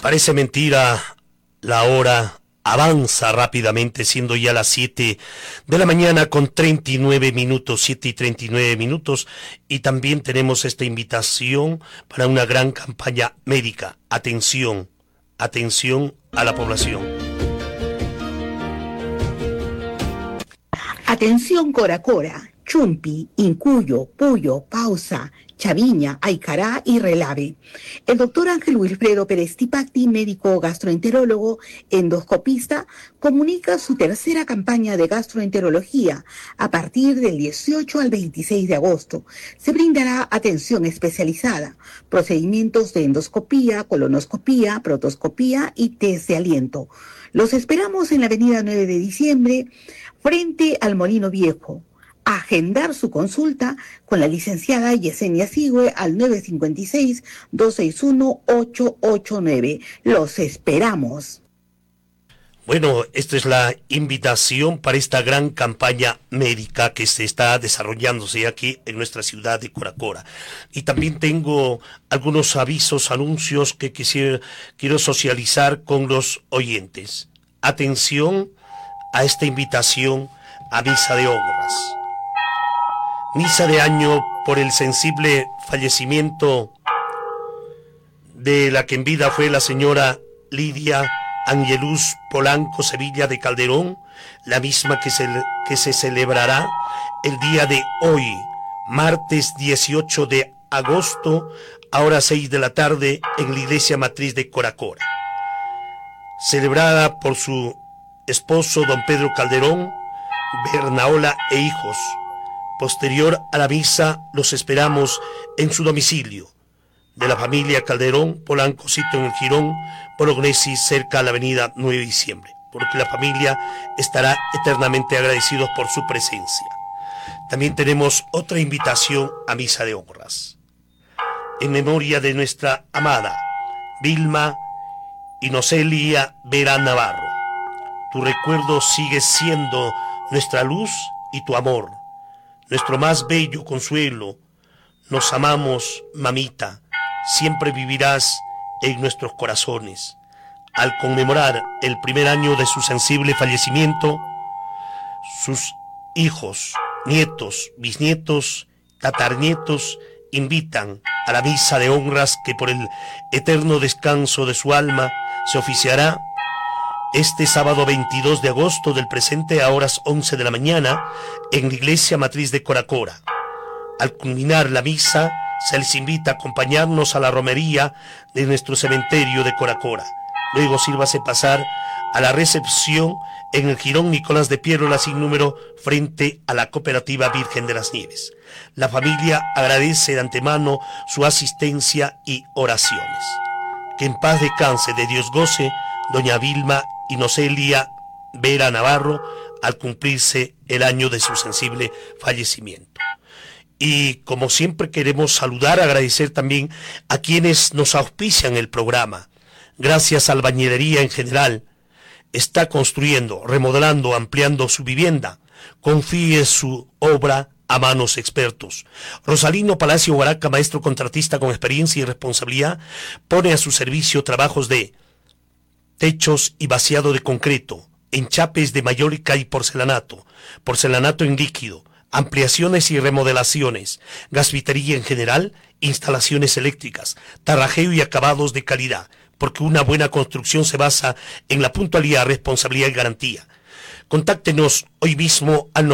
Parece mentira, la hora avanza rápidamente, siendo ya las 7 de la mañana con 39 minutos, 7 y 39 minutos, y también tenemos esta invitación para una gran campaña médica. Atención, atención a la población. Atención Coracora, Chumpi, Incuyo, Puyo, Pausa, Chaviña, Aycará y Relave. El doctor Ángel Wilfredo Pérez Tipacti, médico gastroenterólogo, endoscopista, comunica su tercera campaña de gastroenterología a partir del 18 al 26 de agosto. Se brindará atención especializada, procedimientos de endoscopía, colonoscopía, proctoscopía y test de aliento. Los esperamos en la avenida 9 de diciembre, frente al Molino Viejo. Agendar su consulta con la licenciada Yesenia Sigüe al 956-261-889. Los esperamos. Bueno, esta es la invitación para esta gran campaña médica que se está desarrollándose aquí en nuestra ciudad de Coracora. Y también tengo algunos avisos, anuncios que quiero socializar con los oyentes. Atención a esta invitación a misa de honras. Misa de año por el sensible fallecimiento de la que en vida fue la señora Lidia Angelus Polanco Sevilla de Calderón, la misma que se celebrará el día de hoy, martes 18 de agosto, a horas 6 de la tarde, en la iglesia matriz de Coracora. Celebrada por su esposo don Pedro Calderón, Bernaola e hijos. Posterior a la misa los esperamos en su domicilio de la familia Calderón, Polanco, sitio en el Jirón, Bolognesi, cerca a la avenida 9 de diciembre, porque la familia estará eternamente agradecidos por su presencia. También tenemos otra invitación a misa de honras, en memoria de nuestra amada Vilma Inocelia Vera Navarro. Tu recuerdo sigue siendo nuestra luz y tu amor, nuestro más bello consuelo. Nos amamos, mamita, siempre vivirás en nuestros corazones. Al conmemorar el primer año de su sensible fallecimiento, sus hijos, nietos, bisnietos, tatarnietos invitan a la misa de honras que por el eterno descanso de su alma se oficiará este sábado 22 de agosto del presente a horas 11 de la mañana en la iglesia matriz de Coracora. Al culminar la misa, se les invita a acompañarnos a la romería de nuestro cementerio de Coracora. Luego sírvase pasar a la recepción en el Jirón Nicolás de Piérola sin número frente a la Cooperativa Virgen de las Nieves. La familia agradece de antemano su asistencia y oraciones. Que en paz descanse, de Dios goce, doña Vilma Inocelia Vera Navarro, al cumplirse el año de su sensible fallecimiento. Y como siempre queremos saludar, agradecer también a quienes nos auspician el programa. Gracias a Albañilería en general, está construyendo, remodelando, ampliando su vivienda. Confíe su obra a manos expertos. Rosalino Palacio Guaraca, maestro contratista con experiencia y responsabilidad, pone a su servicio trabajos de techos y vaciado de concreto, enchapes de mayólica y porcelanato, porcelanato en líquido, ampliaciones y remodelaciones, gasvitería en general, instalaciones eléctricas, tarrajeo y acabados de calidad, porque una buena construcción se basa en la puntualidad, responsabilidad y garantía. Contáctenos hoy mismo al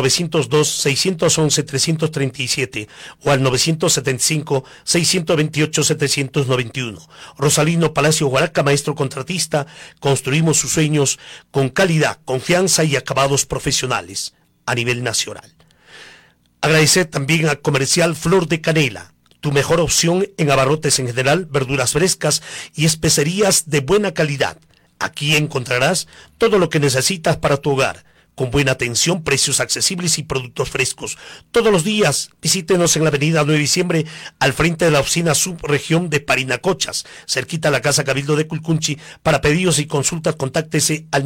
902-611-337 o al 975-628-791. Rosalino Palacio Guaraca, maestro contratista, construimos sus sueños con calidad, confianza y acabados profesionales a nivel nacional. Agradecer también a Comercial Flor de Canela, tu mejor opción en abarrotes en general, verduras frescas y especerías de buena calidad. Aquí encontrarás todo lo que necesitas para tu hogar, con buena atención, precios accesibles y productos frescos. Todos los días visítenos en la avenida 9 de diciembre, al frente de la oficina subregión de Parinacochas, cerquita a la Casa Cabildo de Culcunchi. Para pedidos y consultas, contáctese al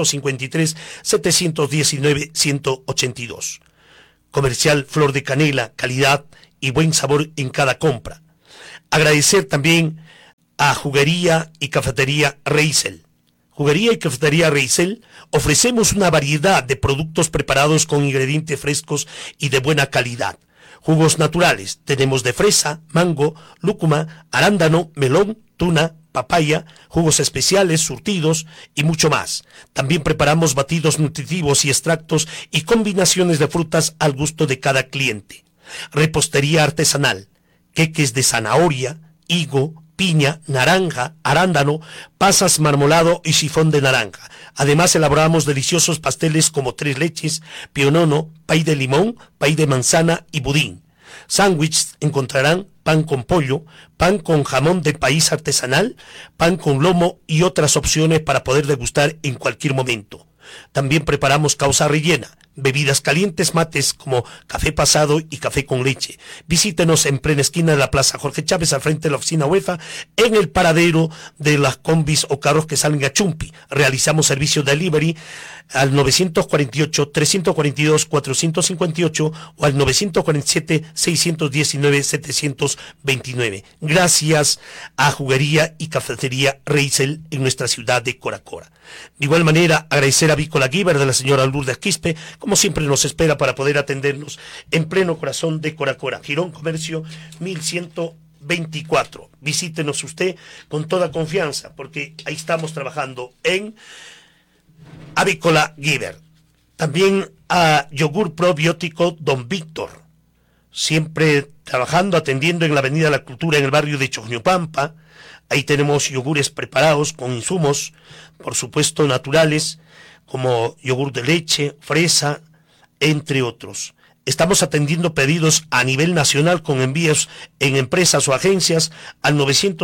953-719-182. Comercial Flor de Canela, calidad y buen sabor en cada compra. Agradecer también a Juguería y Cafetería Reisel. Juguería y Cafetería Reisel ofrecemos una variedad de productos preparados con ingredientes frescos y de buena calidad. Jugos naturales, tenemos de fresa, mango, lúcuma, arándano, melón, tuna, papaya, jugos especiales, surtidos y mucho más. También preparamos batidos nutritivos y extractos y combinaciones de frutas al gusto de cada cliente. Repostería artesanal, queques de zanahoria, higo, piña, naranja, arándano, pasas, marmolado y sifón de naranja. Además elaboramos deliciosos pasteles como tres leches, pionono, pay de limón, pay de manzana y budín. Sándwiches encontrarán pan con pollo, pan con jamón de país artesanal, pan con lomo y otras opciones para poder degustar en cualquier momento. También preparamos causa rellena, bebidas calientes, mates como café pasado y café con leche. Visítenos en plena esquina de la Plaza Jorge Chávez, al frente de la oficina UEFA, en el paradero de las combis o carros que salen a Chumpi. Realizamos servicio de delivery al 948-342-458 o al 947-619-729. Gracias a Juguería y Cafetería Reisel en nuestra ciudad de Coracora. De igual manera, agradecer a Vícola Giver de la señora Lourdes Quispe, como siempre nos espera para poder atendernos en pleno corazón de Coracora. Girón Comercio 1124. Visítenos usted con toda confianza, porque ahí estamos trabajando en Avícola Giver. También a Yogur Probiótico Don Víctor, siempre trabajando, atendiendo en la Avenida de la Cultura en el barrio de Choñopampa. Ahí tenemos yogures preparados con insumos, por supuesto naturales, como yogur de leche, fresa, entre otros. Estamos atendiendo pedidos a nivel nacional con envíos en empresas o agencias al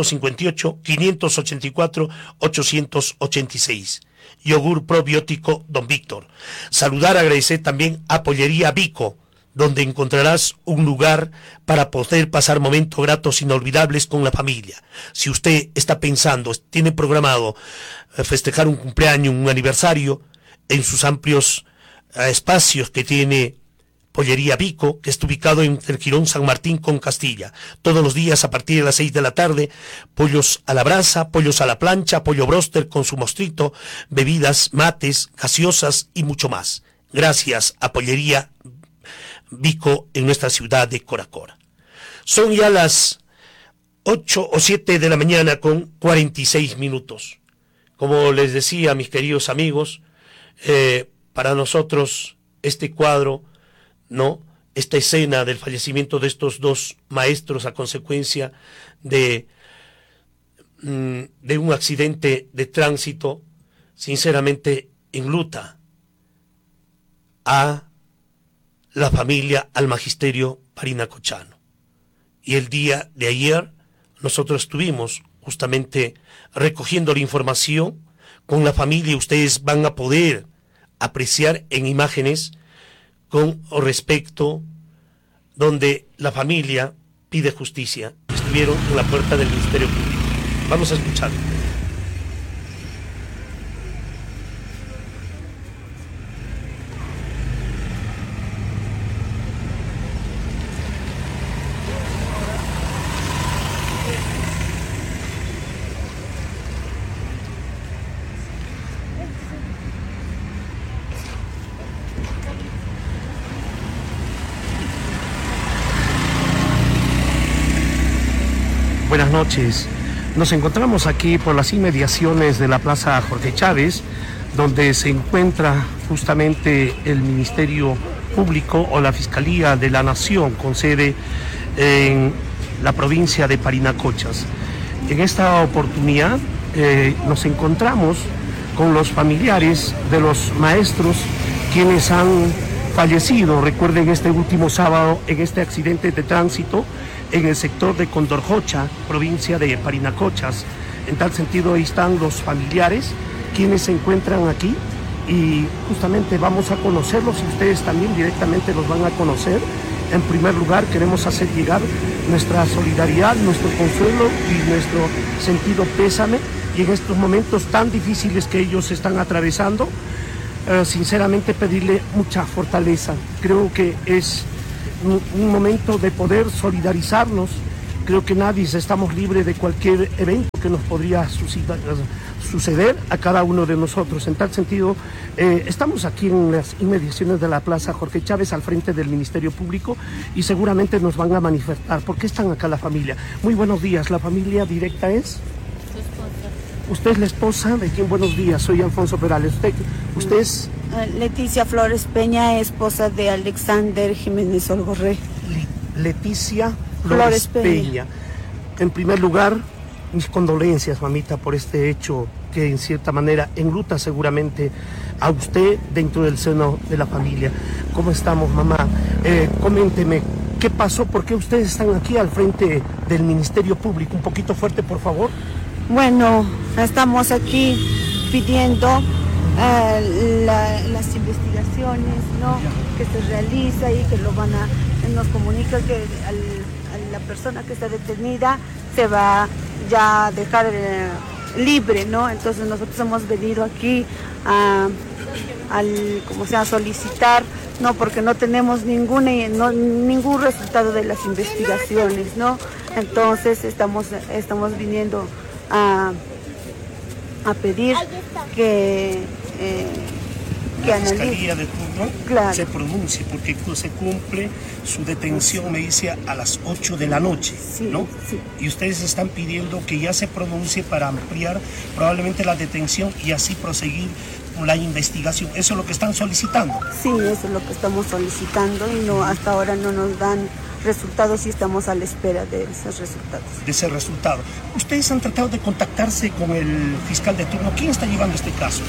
958-584-886. Yogur Probiótico Don Víctor. Saludar, agradecer también a Pollería Vico, donde encontrarás un lugar para poder pasar momentos gratos inolvidables con la familia. Si usted está pensando, tiene programado festejar un cumpleaños, un aniversario, en sus amplios espacios que tiene Pollería Vico, que está ubicado en el Jirón San Martín con Castilla. Todos los días a partir de las 6 de la tarde, pollos a la brasa, pollos a la plancha, pollo bróster con su mostrito, bebidas, mates, gaseosas y mucho más. Gracias a Pollería Vico en nuestra ciudad de Coracora. Son ya las 8 o 7 de la mañana con 46 minutos. Como les decía, mis queridos amigos, para nosotros este cuadro, ¿no?, esta escena del fallecimiento de estos dos maestros a consecuencia de un accidente de tránsito, sinceramente enluta a la familia, al magisterio parinacochano. Y el día de ayer nosotros estuvimos justamente recogiendo la información con la familia. Ustedes van a poder apreciar en imágenes con respecto donde la familia pide justicia. Estuvieron en la puerta del Ministerio Público. Vamos a escuchar. Buenas noches. Nos encontramos aquí por las inmediaciones de la Plaza Jorge Chávez, donde se encuentra justamente el Ministerio Público o la Fiscalía de la Nación con sede en la provincia de Parinacochas. En esta oportunidad nos encontramos con los familiares de los maestros quienes han fallecido. Recuerden, este último sábado en este accidente de tránsito en el sector de Condorjocha, provincia de Parinacochas. En tal sentido, ahí están los familiares quienes se encuentran aquí y justamente vamos a conocerlos y ustedes también directamente los van a conocer. En primer lugar, queremos hacer llegar nuestra solidaridad, nuestro consuelo y nuestro sentido pésame, y en estos momentos tan difíciles que ellos están atravesando, sinceramente pedirle mucha fortaleza. Creo que es un momento de poder solidarizarnos Creo que nadie estamos libres de cualquier evento que nos podría suceder a cada uno de nosotros. En tal sentido, estamos aquí en las inmediaciones de la Plaza Jorge Chávez, al frente del Ministerio Público, y seguramente nos van a manifestar. ¿Por qué están acá la familia? Muy buenos días. ¿La familia directa es? Su esposa. ¿Usted es la esposa de quién? Buenos días, soy Alfonso Perales. ¿Usted es? Leticia Flores Peña, esposa de Alexander Jiménez Olgorré. Leticia Flores Peña. En primer lugar, mis condolencias, mamita, por este hecho que en cierta manera enluta seguramente a usted dentro del seno de la familia. ¿Cómo estamos, mamá? Coménteme, ¿qué pasó? ¿Por qué ustedes están aquí al frente del Ministerio Público? Un poquito fuerte, por favor. Bueno, estamos aquí pidiendo las investigaciones, ¿no?, que se realiza y que nos comunica que a la persona que está detenida se va ya a dejar libre, ¿no? Entonces nosotros hemos venido aquí a solicitar, no, porque no tenemos ningún resultado de las investigaciones, ¿no? Entonces estamos viniendo a pedir que la Fiscalía de turno, claro, se pronuncie, porque se cumple su detención, me dice, a las 8 de la noche, sí, ¿no? Sí. Y ustedes están pidiendo que ya se pronuncie para ampliar probablemente la detención y así proseguir con la investigación. ¿Eso es lo que están solicitando? Sí, eso es lo que estamos solicitando y no, hasta ahora no nos dan resultados y estamos a la espera de esos resultados. De ese resultado. ¿Ustedes han tratado de contactarse con el fiscal de turno? ¿Quién está llevando este caso?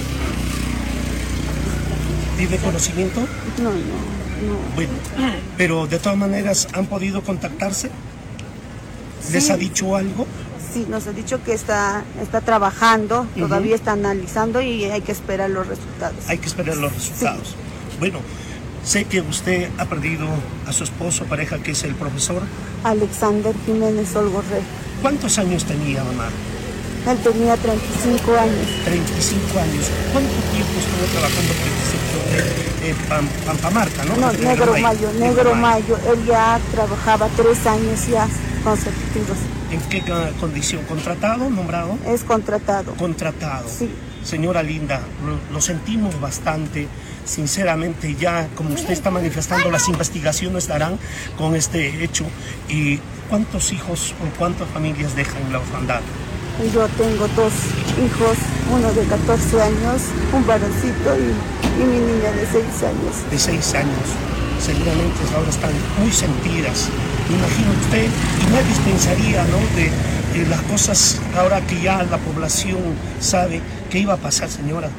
¿Tiene conocimiento? No. Bueno, pero de todas maneras, ¿han podido contactarse? ¿Les Sí. ha dicho algo? Sí, nos ha dicho que está trabajando, todavía está analizando y hay que esperar los resultados. Hay que esperar los resultados. Sí. Bueno, sé que usted ha perdido a su esposo, pareja, que es el profesor Alexander Jiménez Olgorré. ¿Cuántos años tenía, mamá? Él tenía 35 años. 35 años. ¿Cuánto tiempo estuvo trabajando por el sector de Pampamarca, no? No, Negro Mayo. Él ya trabajaba 3 años ya consecutivos. ¿En qué condición? ¿Contratado, nombrado? Es contratado. Contratado. Sí. Señora linda, lo sentimos bastante. Sinceramente, ya como usted está manifestando, las investigaciones darán con este hecho. ¿Y cuántos hijos o cuántas familias dejan la orfandad? Yo tengo 2 hijos, uno de 14 años, un varoncito y mi niña de 6 años. De 6 años. Seguramente ahora están muy sentidas. Me imagino usted, y nadie pensaría, ¿no?, de las cosas ahora que ya la población sabe qué iba a pasar, señora.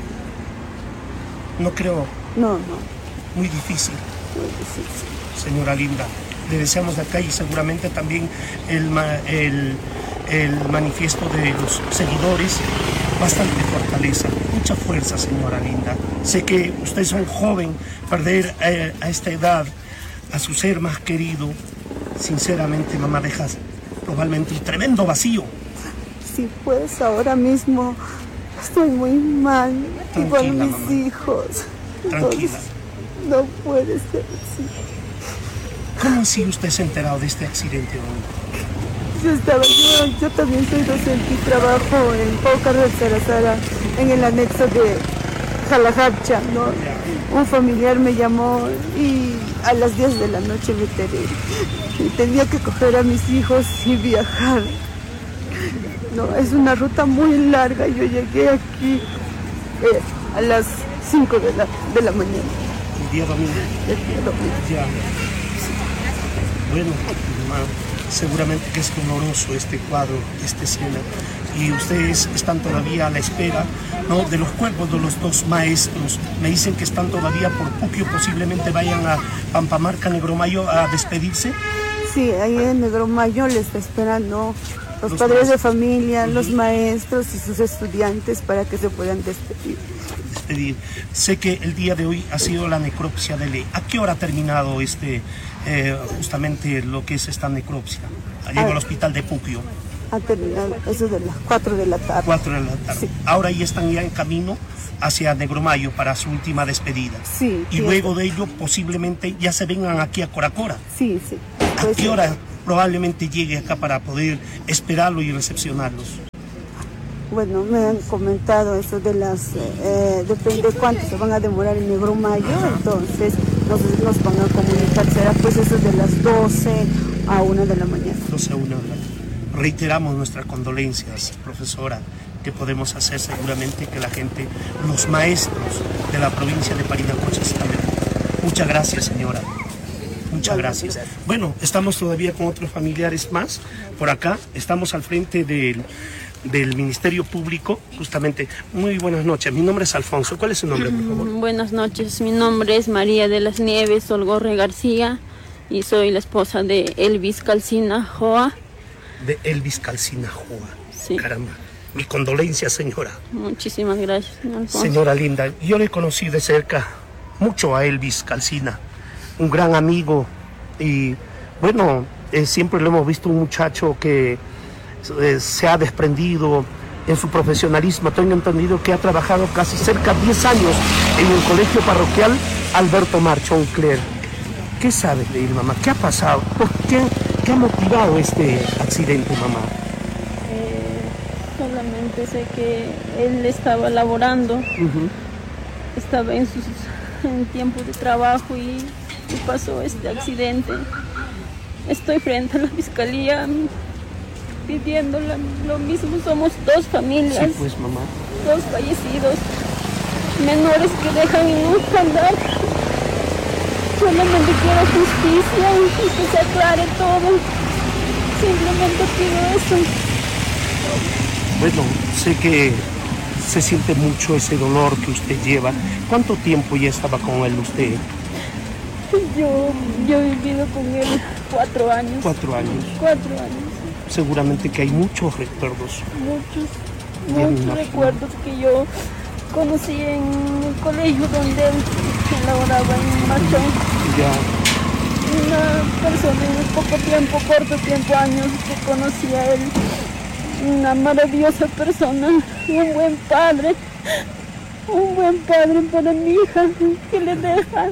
No creo. No. Muy difícil. Muy difícil. Señora linda, le deseamos de acá y seguramente también el manifiesto de los seguidores, bastante fortaleza, mucha fuerza, señora linda. Sé que usted es un joven, perder a esta edad a su ser más querido, sinceramente, mamá, dejas probablemente un tremendo vacío. Sí, pues ahora mismo estoy muy mal, Tranquila, igual mis mamá. hijos. Tranquila. Entonces, no puede ser así. ¿Cómo así usted se ha enterado de este accidente, mamá? Yo también soy docente y trabajo en Pócar del Sarazara, en el anexo de Jalajapcha, ¿no? Un familiar me llamó y a las 10 de la noche me enteré. Y tenía que coger a mis hijos y viajar. No, es una ruta muy larga. Yo llegué aquí a las 5 de la mañana. El día domingo. El día domingo. Ya. Bueno, mamá, seguramente que es doloroso este cuadro, esta escena. Y ustedes están todavía a la espera, ¿no?, de los cuerpos de los 2 maestros. Me dicen que están todavía por Puquio, posiblemente vayan a Pampamarca, Negromayo, a despedirse. Sí, ahí en Negromayo les está esperando los padres de familia, los maestros y sus estudiantes para que se puedan despedir. Sé que el día de hoy ha sido la necropsia de ley. ¿A qué hora ha terminado justamente lo que es esta necropsia? Llegó al hospital de Puquio. Ha terminado, eso de las 4 de la tarde. 4 de la tarde. Sí. Ahora ya están en camino hacia Negromayo para su última despedida. Sí. Y luego de ello posiblemente ya se vengan aquí a Coracora. Sí. ¿A qué hora probablemente llegue acá para poder esperarlo y recepcionarlos? Bueno, me han comentado eso de las, depende cuánto se van a demorar en Negromayo, entonces nos van a comunicar, será pues eso de las 12 a 1 de la mañana. 12 a 1 de la mañana. Reiteramos nuestras condolencias, profesora, que podemos hacer seguramente que la gente, los maestros de la provincia de Parinacota están. Muchas gracias, señora. Muchas gracias. Bueno, estamos todavía con otros familiares más por acá. Estamos al frente del Ministerio Público, justamente. Muy buenas noches. Mi nombre es Alfonso. ¿Cuál es su nombre, por favor? Buenas noches. Mi nombre es María de las Nieves Olgorre García y soy la esposa de Elvis Calcina Joa. De Elvis Calcina Joa. Sí. Caramba. Mi condolencia, señora. Muchísimas gracias, señor Alfonso. Señora linda, yo le conocí de cerca mucho a Elvis Calcina, un gran amigo y bueno, siempre lo hemos visto un muchacho que se ha desprendido en su profesionalismo. Tengo entendido que ha trabajado casi cerca de 10 años en el colegio parroquial Alberto Marchón Cler. ¿Qué sabes de él, mamá? ¿Qué ha pasado? ¿Por qué? ¿Qué ha motivado este accidente, mamá? Solamente sé que él estaba laborando, estaba en tiempo de trabajo y pasó este accidente. Estoy frente a la fiscalía pidiendo lo mismo. Somos dos familias, Sí, pues, mamá. dos fallecidos, menores que dejan en un andar. Solamente quiero justicia y que se aclare todo. Simplemente pido eso. Bueno, sé que se siente mucho ese dolor que usted lleva. ¿Cuánto tiempo ya estaba con él usted? Yo he vivido con él 4 años. 4 años. 4 años. Seguramente que hay muchos recuerdos. Muchos recuerdos que yo conocí en el colegio donde él laboraba en Machón. Ya. Una persona en corto tiempo, años, que conocí a él. Una maravillosa persona, un buen padre para mi hija, que le deja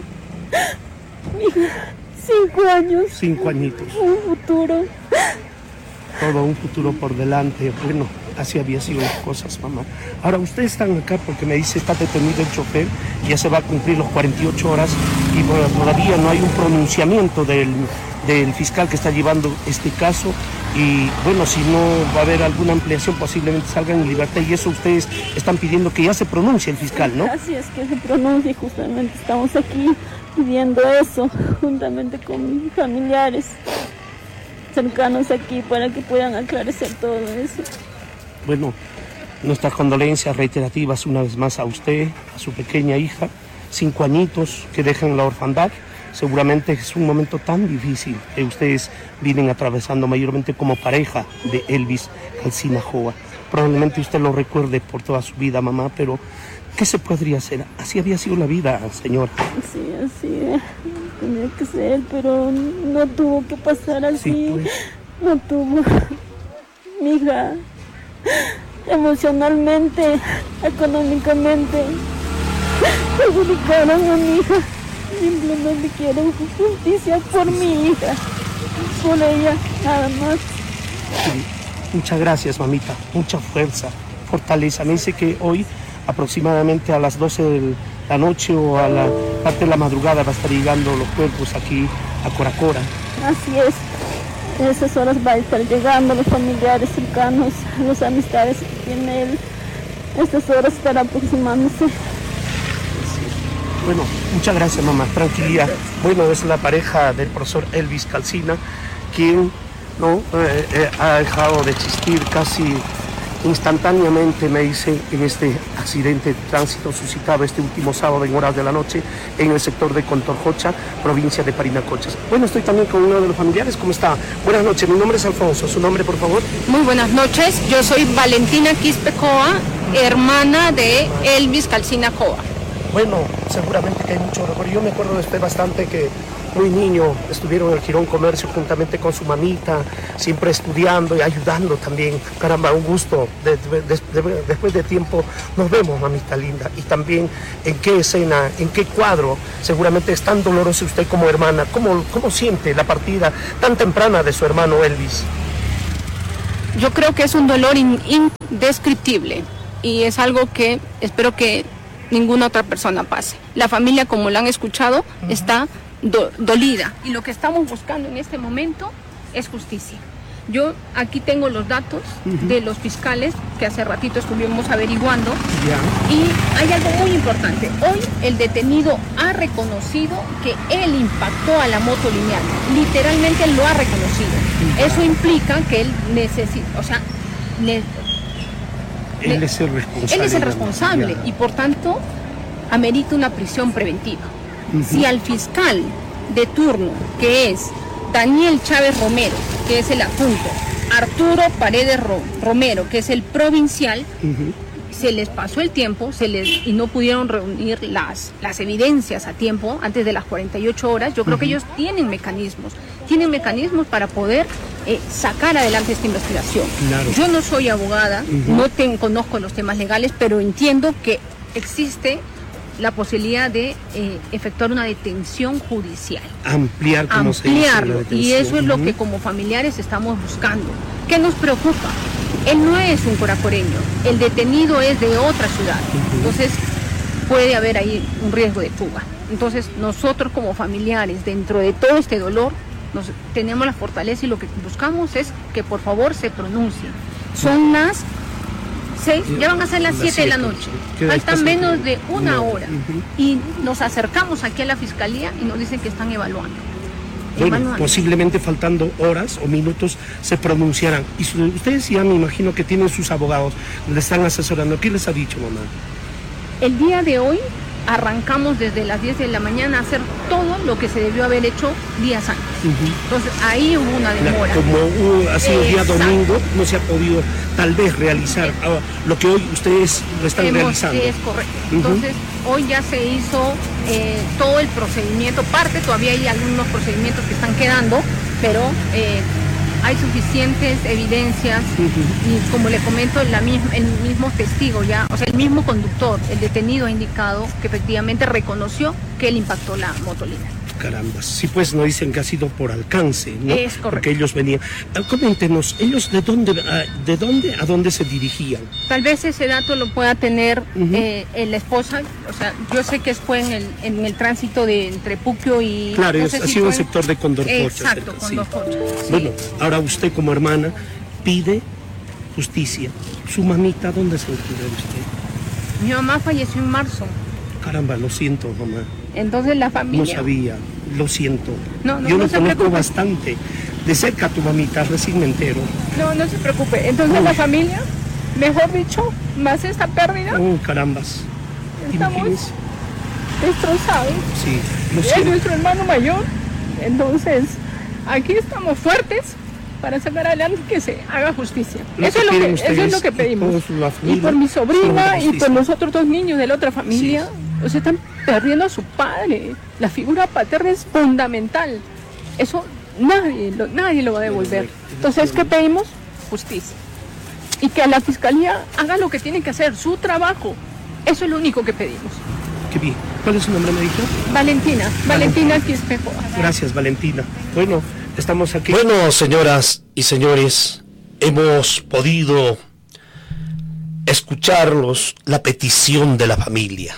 mi hija 5 años. 5 añitos. Un futuro. Todo un futuro por delante. Bueno, así había sido las cosas, mamá. Ahora, ustedes están acá porque me dice está detenido el chofer, ya se va a cumplir los 48 horas y bueno, todavía no hay un pronunciamiento del fiscal que está llevando este caso y bueno, si no va a haber alguna ampliación posiblemente salgan en libertad y eso ustedes están pidiendo que ya se pronuncie el fiscal, ¿no? Así es, que se pronuncie, justamente estamos aquí pidiendo eso juntamente con mis familiares cercanos aquí para que puedan aclarecer todo eso. Bueno, nuestras condolencias reiterativas una vez más a usted, a su pequeña hija, 5 añitos que dejan la orfandad. Seguramente es un momento tan difícil que ustedes vienen atravesando mayormente como pareja de Elvis Calcina Joa. Probablemente usted lo recuerde por toda su vida, mamá, pero ¿qué se podría hacer? Así había sido la vida, señor. Sí, así tenía que ser, pero no tuvo que pasar así. Sí, pues. No tuvo. Mi hija, emocionalmente, económicamente, perjudicaron a mi hija. Simplemente quiero justicia por mi hija, por ella, nada más. Sí. Muchas gracias, mamita. Mucha fuerza, fortaleza. Me dice que hoy, aproximadamente a las 12 de la noche o a la parte de la madrugada, va a estar llegando los cuerpos aquí a Coracora. Así es. En esas horas va a estar llegando los familiares cercanos, las amistades que tiene él. Estas horas estará aproximándose. Bueno, muchas gracias, mamá. Tranquilidad. Bueno, es la pareja del profesor Elvis Calcina, quien ha dejado de existir casi instantáneamente, me dice, en este accidente de tránsito suscitado este último sábado en horas de la noche en el sector de Contorjocha, provincia de Parinacochas. Bueno, estoy también con uno de los familiares. ¿Cómo está? Buenas noches, mi nombre es Alfonso. ¿Su nombre, por favor? Muy buenas noches, yo soy Valentina Quispe Coa, hermana de Elvis Calcina Coa. Bueno, seguramente que hay mucho recuerdo. Yo me acuerdo de usted bastante que muy niño, estuvieron en el Girón Comercio juntamente con su mamita, siempre estudiando y ayudando también. Caramba, un gusto. Después de tiempo nos vemos, mamita linda. Y también en qué escena, en qué cuadro, seguramente es tan doloroso usted como hermana. ¿Cómo siente la partida tan temprana de su hermano Elvis? Yo creo que es un dolor indescriptible y es algo que espero que ninguna otra persona pase. La familia, como la han escuchado, está dolida y lo que estamos buscando en este momento es justicia. Yo aquí tengo los datos de los fiscales que hace ratito estuvimos averiguando y hay algo muy importante. Hoy el detenido ha reconocido que él impactó a la moto lineal. Literalmente lo ha reconocido. Eso implica que él necesita, o sea, él es el responsable. Él es el responsable y por tanto amerita una prisión preventiva. Si al fiscal de turno, que es Daniel Chávez Romero, que es el adjunto, Arturo Paredes Romero, que es el provincial, se les pasó el tiempo y no pudieron reunir las evidencias a tiempo, antes de las 48 horas, yo creo que ellos tienen mecanismos para poder sacar adelante esta investigación. Claro. Yo no soy abogada, no conozco los temas legales, pero entiendo que existe la posibilidad de efectuar una detención judicial. Ampliarlo. Y eso es lo que como familiares estamos buscando. ¿Qué nos preocupa? Él no es un coracoreño, el detenido es de otra ciudad. Entonces puede haber ahí un riesgo de fuga. Entonces nosotros como familiares, dentro de todo este dolor, tenemos la fortaleza y lo que buscamos es que por favor se pronuncie. Son las 6, ya van a ser las 7 de la noche, faltan menos de una hora y nos acercamos aquí a la fiscalía y nos dicen que están evaluando. Bueno, posiblemente faltando horas o minutos se pronunciarán. Y ustedes ya me imagino que tienen sus abogados, le están asesorando. ¿Qué les ha dicho, mamá? El día de hoy arrancamos desde las 10 de la mañana a hacer todo lo que se debió haber hecho días antes. Entonces ahí hubo una demora. Como ha sido día domingo, no se ha podido tal vez realizar lo que hoy ustedes lo están realizando. Sí, es correcto. Entonces hoy ya se hizo todo el procedimiento, todavía hay algunos procedimientos que están quedando, pero hay suficientes evidencias y como le comento, el mismo testigo ya, o sea, el mismo conductor, el detenido ha indicado que efectivamente reconoció que él impactó la motolínea. Caramba, sí, pues no dicen que ha sido por alcance, ¿no? Es correcto. Porque ellos venían. Coméntenos, ¿ellos de dónde a dónde se dirigían? Tal vez ese dato lo pueda tener la esposa, o sea, yo sé que fue en el tránsito entre Puquio y... Claro, no sé ha sido el sector de Condorcocha. Exacto, Condorcocha. Sí. Bueno, ahora usted como hermana pide justicia. ¿Su mamita dónde se encuentra usted? Mi mamá falleció en marzo. Caramba, lo siento, mamá. Entonces la familia... No sabía, lo siento. Yo lo conozco bastante de cerca a tu mamita, recién me entero. No se preocupe. Entonces la familia, mejor dicho, más esta pérdida... carambas. Estamos destrozados. Sí, lo siento. Es nuestro hermano mayor. Entonces, aquí estamos fuertes para sacar adelante que se haga justicia. Eso es lo que pedimos. Y por mi sobrina y por los otros 2 niños de la otra familia, o sea, están perdiendo a su padre. La figura paterna es fundamental. Eso nadie lo va a devolver. Entonces, ¿qué pedimos? Justicia. Y que a la fiscalía haga lo que tiene que hacer, su trabajo. Eso es lo único que pedimos. Qué bien. ¿Cuál es su nombre, me dijo? Valentina Quispe Coa. Gracias, Valentina. Bueno, estamos aquí. Bueno, señoras y señores, hemos podido escucharlos, la petición de la familia.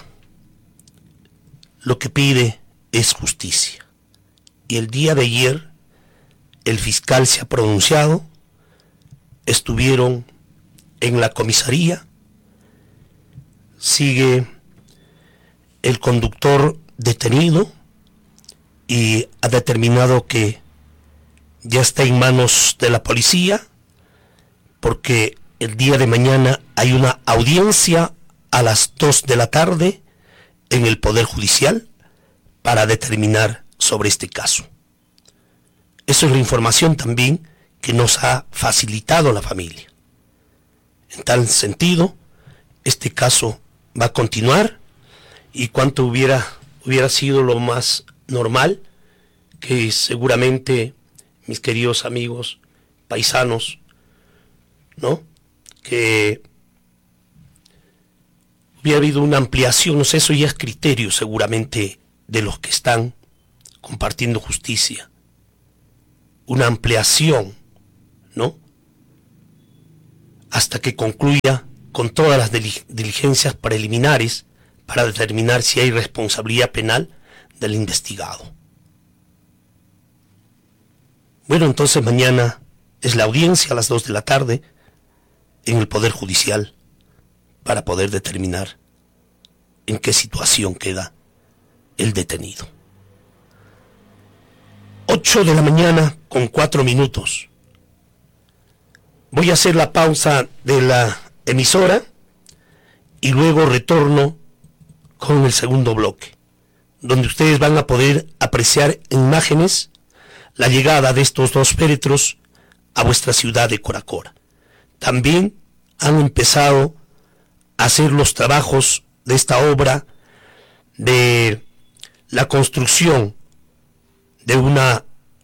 Lo que pide es justicia. Y el día de ayer, el fiscal se ha pronunciado, estuvieron en la comisaría, sigue el conductor detenido y ha determinado que ya está en manos de la policía porque el día de mañana hay una audiencia a las 2 de la tarde en el Poder Judicial para determinar sobre este caso. Eso es la información también que nos ha facilitado la familia. En tal sentido, este caso va a continuar y cuanto hubiera sido lo más normal que seguramente, mis queridos amigos, paisanos, ¿no?, que hubiera habido una ampliación, no sé, eso ya es criterio seguramente de los que están compartiendo justicia, una ampliación, ¿no?, hasta que concluya con todas las diligencias preliminares para determinar si hay responsabilidad penal del investigado. Bueno, entonces mañana es la audiencia a las 2 de la tarde en el Poder Judicial para poder determinar en qué situación queda el detenido. 8 de la mañana con 4 minutos. Voy a hacer la pausa de la emisora y luego retorno con el segundo bloque, donde ustedes van a poder apreciar en imágenes la llegada de estos dos féretros a vuestra ciudad de Coracora. También han empezado a hacer los trabajos de esta obra de la construcción de una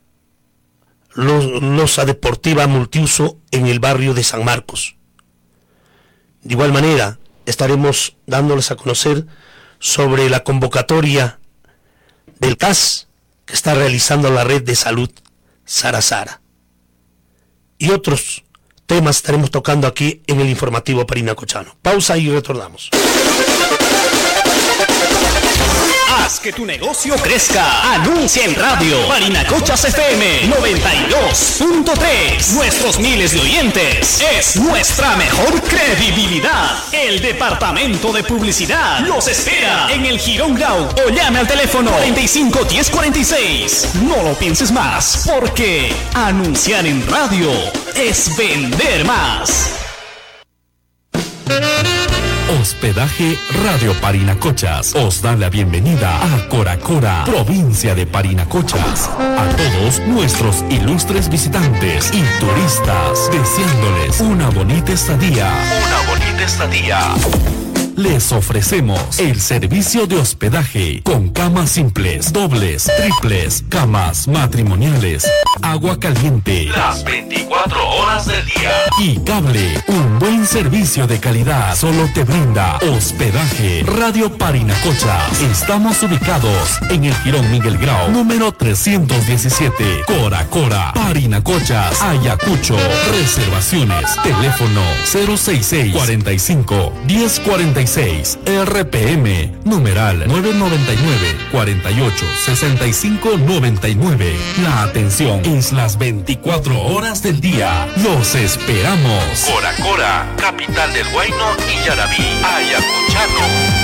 losa deportiva multiuso en el barrio de San Marcos. De igual manera, estaremos dándoles a conocer sobre la convocatoria del CAS que está realizando la red de salud Sarasara. Y otros temas estaremos tocando aquí en el informativo Parinacochano. Pausa y retornamos. Haz que tu negocio crezca. Anuncia en radio. Parinacochas FM 92.3. Nuestros miles de oyentes es nuestra mejor credibilidad. El departamento de publicidad los espera en el Girón Grau o llame al teléfono 45 10 46. No lo pienses más, porque anunciar en radio es vender más. Hospedaje Radio Parinacochas os da la bienvenida a Coracora, provincia de Parinacochas. A todos nuestros ilustres visitantes y turistas, deseándoles una bonita estadía. Les ofrecemos el servicio de hospedaje con camas simples, dobles, triples, camas matrimoniales, agua caliente las 24 horas del día y cable. Un buen servicio de calidad solo te brinda Hospedaje Radio Parinacochas. Estamos ubicados en el Jirón Miguel Grau, número 317, Coracora, Parinacochas, Ayacucho. Reservaciones, teléfono 066 45 1046, RPM, numeral 999 48 65 99. La atención es las 24 horas del día. Los esperamos. Coracora, capital del Huayno y Yarabí, Ayacuchano.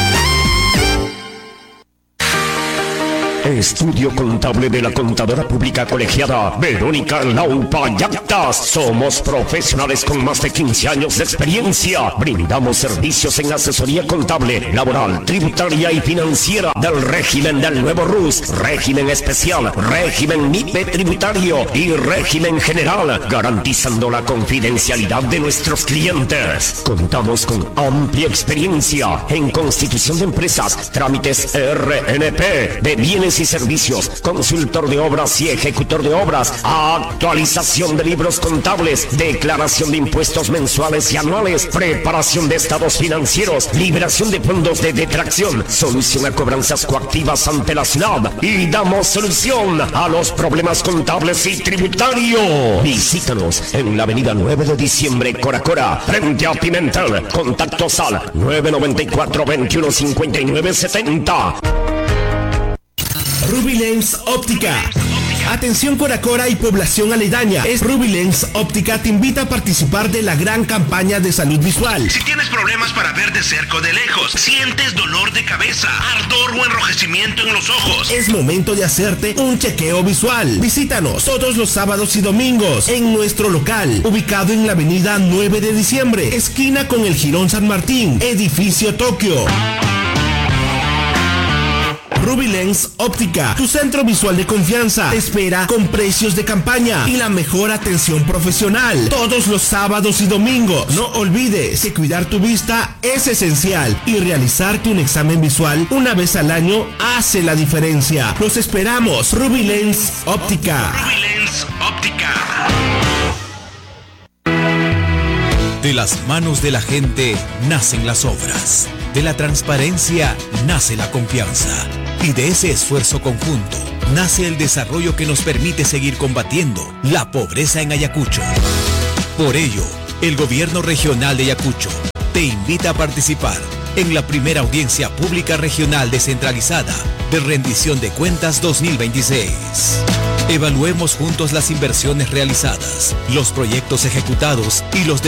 Estudio Contable de la Contadora Pública Colegiada Verónica Laupa Yactas. Somos profesionales con más de 15 años de experiencia. Brindamos servicios en asesoría contable, laboral, tributaria y financiera del régimen del nuevo RUS, régimen especial, régimen MIPE tributario y régimen general, garantizando la confidencialidad de nuestros clientes. Contamos con amplia experiencia en constitución de empresas, trámites RNP, de bienes y servicios, consultor de obras y ejecutor de obras, actualización de libros contables, declaración de impuestos mensuales y anuales, preparación de estados financieros, liberación de fondos de detracción, solución a cobranzas coactivas ante la ciudad y damos solución a los problemas contables y tributarios. Visítanos en la avenida 9 de diciembre, Coracora, frente a Pimentel. Contactos al 994 21 59 70. Ruby Lens Óptica. Atención Coracora y población aledaña. Es Ruby Lens Óptica te invita a participar de la gran campaña de salud visual. Si tienes problemas para ver de cerca o de lejos, sientes dolor de cabeza, ardor o enrojecimiento en los ojos, es momento de hacerte un chequeo visual. Visítanos todos los sábados y domingos en nuestro local, ubicado en la avenida 9 de diciembre, esquina con el Jirón San Martín, edificio Tokio. Rubilens Óptica, tu centro visual de confianza, te espera con precios de campaña y la mejor atención profesional todos los sábados y domingos. No olvides que cuidar tu vista es esencial y realizarte un examen visual una vez al año hace la diferencia. Los esperamos. Rubilens Óptica. Rubilens Óptica. De las manos de la gente nacen las obras. De la transparencia nace la confianza. Y de ese esfuerzo conjunto nace el desarrollo que nos permite seguir combatiendo la pobreza en Ayacucho. Por ello, el Gobierno Regional de Ayacucho te invita a participar en la primera audiencia pública regional descentralizada de rendición de cuentas 2026. Evaluemos juntos las inversiones realizadas, los proyectos ejecutados y los